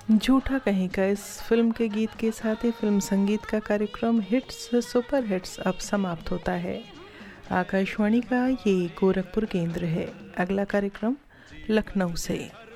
झूठा कहीं का इस फिल्म के गीत के साथ ही फिल्म संगीत का कार्यक्रम हिट्स सुपर हिट्स अब समाप्त होता है। आकाशवाणी का ये गोरखपुर केंद्र है। अगला कार्यक्रम लखनऊ से।